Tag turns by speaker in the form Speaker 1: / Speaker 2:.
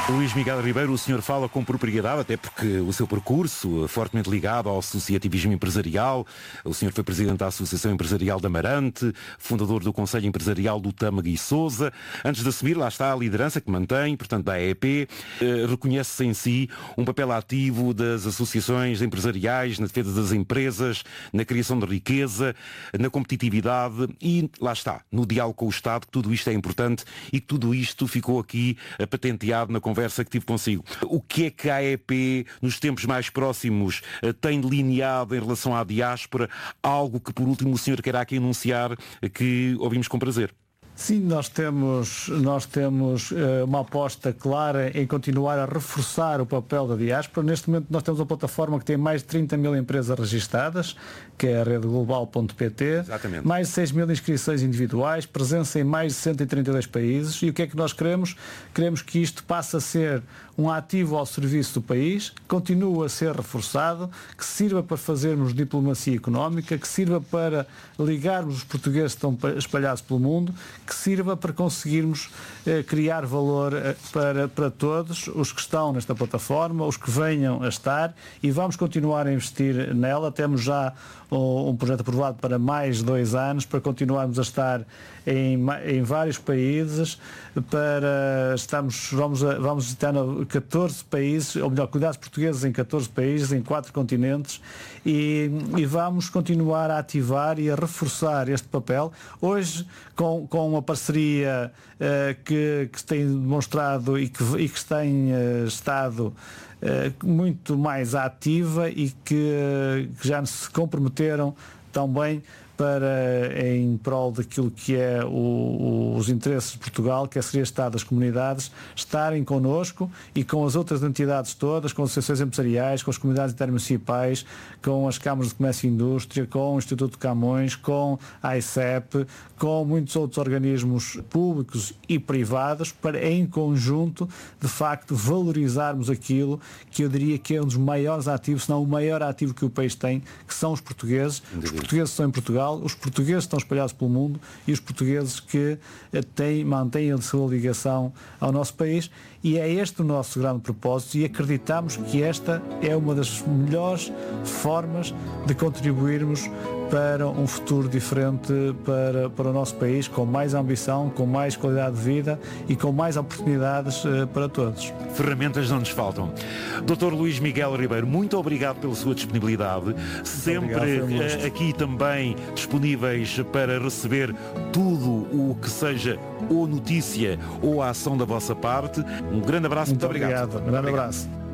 Speaker 1: Luís Miguel Ribeiro, o senhor fala com propriedade, até porque o seu percurso, fortemente ligado ao associativismo empresarial, o senhor foi presidente da Associação Empresarial de Amarante, fundador do Conselho Empresarial do Tâmega e Sousa. Antes de assumir, lá está a liderança que mantém, portanto, da AEP, reconhece-se em si um papel ativo das associações empresariais na defesa das empresas, na criação de riqueza, na competitividade e, lá está, no diálogo com o Estado, que tudo isto é importante e que tudo isto ficou aqui patenteado na conversa que tive consigo. O que é que a AEP, nos tempos mais próximos, tem delineado em relação à diáspora? Algo que, por último, o senhor queira aqui anunciar, que ouvimos com prazer.
Speaker 2: Sim, nós temos uma aposta clara em continuar a reforçar o papel da diáspora. Neste momento nós temos uma plataforma que tem mais de 30 mil empresas registadas, que é a redeglobal.pt,
Speaker 1: Exatamente.
Speaker 2: mais de 6 mil inscrições individuais, presença em mais de 132 países. E o que é que nós queremos? Queremos que isto passe a ser um ativo ao serviço do país, continue a ser reforçado, que sirva para fazermos diplomacia económica, que sirva para ligarmos os portugueses que estão espalhados pelo mundo, que sirva para conseguirmos criar valor para todos os que estão nesta plataforma, os que venham a estar, e vamos continuar a investir nela. Temos já um projeto aprovado para mais 2 anos, para continuarmos a estar em vários países, vamos visitar 14 países, ou melhor, comunidades portuguesas em 14 países, em 4 continentes, e vamos continuar a ativar e a reforçar este papel. Hoje, com uma parceria que se tem demonstrado e que tem estado muito mais ativa e que já se comprometeram também em prol daquilo que é os interesses de Portugal, que seria Estado das comunidades, estarem connosco e com as outras entidades todas, com as associações empresariais, com as comunidades intermunicipais, com as câmaras de comércio e indústria, com o Instituto de Camões, com a AICEP, com muitos outros organismos públicos e privados, para em conjunto, de facto, valorizarmos aquilo que eu diria que é um dos maiores ativos, se não o maior ativo que o país tem, que são os portugueses. Os portugueses estão em Portugal, os portugueses estão espalhados pelo mundo e os portugueses que mantêm a sua ligação ao nosso país, e é este o nosso grande propósito, e acreditamos que esta é uma das melhores formas de contribuirmos para um futuro diferente para o nosso país, com mais ambição, com mais qualidade de vida e com mais oportunidades para todos.
Speaker 1: Ferramentas não nos faltam. Dr. Luís Miguel Ribeiro, muito obrigado pela sua disponibilidade, sempre aqui também disponíveis para receber tudo o que seja ou notícia ou a ação da vossa parte. Um grande abraço, muito obrigado.
Speaker 2: Um grande abraço.